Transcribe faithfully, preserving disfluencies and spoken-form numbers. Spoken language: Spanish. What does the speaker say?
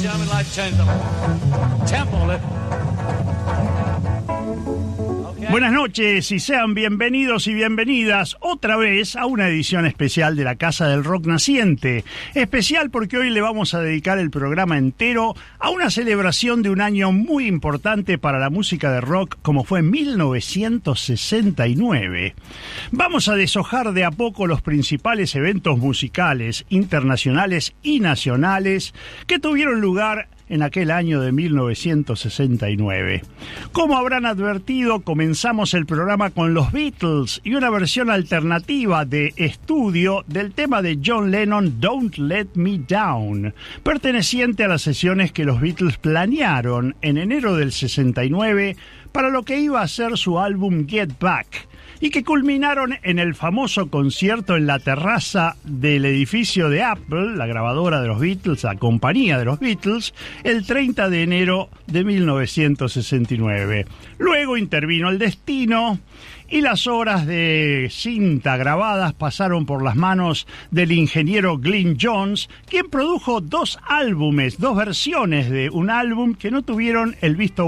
gentlemen, like gentlemen. Tempo, let... Buenas noches y sean bienvenidos y bienvenidas otra vez a una edición especial de la Casa del Rock Naciente. Especial porque hoy le vamos a dedicar el programa entero a una celebración de un año muy importante para la música de rock como fue mil novecientos sesenta y nueve. Vamos a deshojar de a poco los principales eventos musicales, internacionales y nacionales que tuvieron lugar en aquel año de mil novecientos sesenta y nueve. Como habrán advertido, comenzamos el programa con los Beatles y una versión alternativa de estudio del tema de John Lennon, Don't Let Me Down, perteneciente a las sesiones que los Beatles planearon en enero del sesenta y nueve para lo que iba a ser su álbum Get Back, y que culminaron en el famoso concierto en la terraza del edificio de Apple, la grabadora de los Beatles, la compañía de los Beatles, el treinta de enero de mil novecientos sesenta y nueve. Luego intervino el destino y las horas de cinta grabadas pasaron por las manos del ingeniero Glyn Johns, quien produjo dos álbumes, dos versiones de un álbum que no tuvieron el visto